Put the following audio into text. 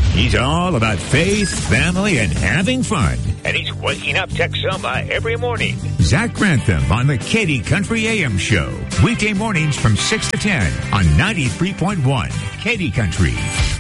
He's all about faith, family, and having fun. And he's waking up Texoma every morning. Zach Grantham on the Katy Country AM Show. Weekday mornings from 6 to 10 on 93.1 Katy Country.